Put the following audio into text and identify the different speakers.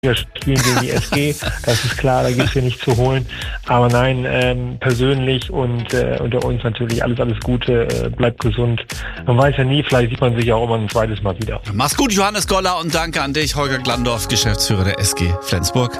Speaker 1: Wir spielen gegen die SG, das ist klar, da gibt's hier nichts zu holen. Aber nein, persönlich und unter uns natürlich alles Gute, bleibt gesund. Man weiß ja nie, vielleicht sieht man sich ja auch immer ein zweites Mal wieder.
Speaker 2: Mach's gut, Johannes Goller, und danke an dich, Holger Glandorf, Geschäftsführer der SG Flensburg.